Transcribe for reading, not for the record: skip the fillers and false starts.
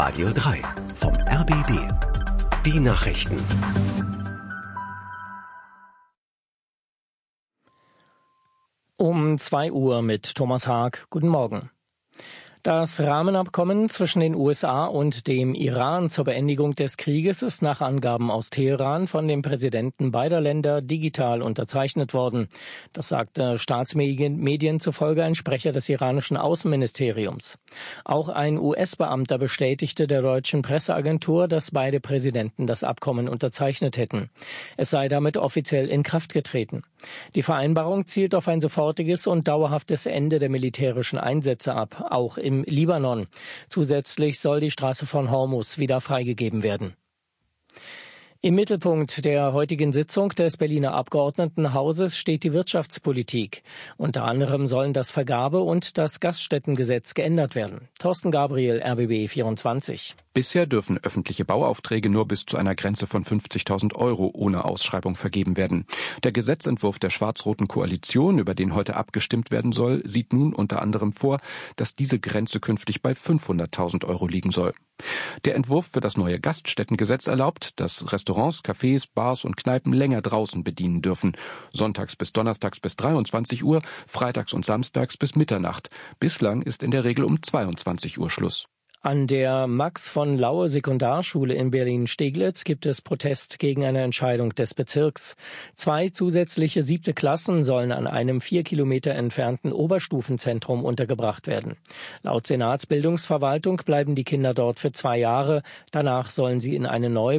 Radio 3 vom RBB. Die Nachrichten. Um 2 Uhr mit Thomas Haag. Guten Morgen. Das Rahmenabkommen zwischen den USA und dem Iran zur Beendigung des Krieges ist nach Angaben aus Teheran von den Präsidenten beider Länder digital unterzeichnet worden. Das sagte Staatsmedien zufolge ein Sprecher des iranischen Außenministeriums. Auch ein US-Beamter bestätigte der deutschen Presseagentur, dass beide Präsidenten das Abkommen unterzeichnet hätten. Es sei damit offiziell in Kraft getreten. Die Vereinbarung zielt auf ein sofortiges und dauerhaftes Ende der militärischen Einsätze ab, auch im Libanon. Zusätzlich soll die Straße von Hormuz wieder freigegeben werden. Im Mittelpunkt der heutigen Sitzung des Berliner Abgeordnetenhauses steht die Wirtschaftspolitik. Unter anderem sollen das Vergabe- und das Gaststättengesetz geändert werden. Thorsten Gabriel, RBB 24. Bisher dürfen öffentliche Bauaufträge nur bis zu einer Grenze von 50.000 € ohne Ausschreibung vergeben werden. Der Gesetzentwurf der schwarz-roten Koalition, über den heute abgestimmt werden soll, sieht nun unter anderem vor, dass diese Grenze künftig bei 500.000 € liegen soll. Der Entwurf für das neue Gaststättengesetz erlaubt, dass Restaurants, Cafés, Bars und Kneipen länger draußen bedienen dürfen. Sonntags bis donnerstags bis 23 Uhr, freitags und samstags bis Mitternacht. Bislang ist in der Regel um 22 Uhr Schluss. An der Max-von-Laue-Sekundarschule in Berlin-Steglitz gibt es Protest gegen eine Entscheidung des Bezirks. 2 zusätzliche 7. Klassen sollen an einem 4 Kilometer entfernten Oberstufenzentrum untergebracht werden. Laut Senatsbildungsverwaltung bleiben die Kinder dort für 2 Jahre. Danach sollen sie in eine neue